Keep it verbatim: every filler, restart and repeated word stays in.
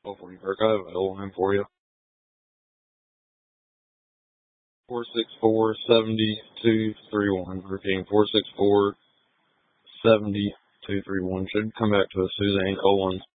Oh, for you, Kirk. I have an L line for you. Four six four seventy two three one. Repeating four six four seventy two three one. Should come back to us, Suzanne Owens.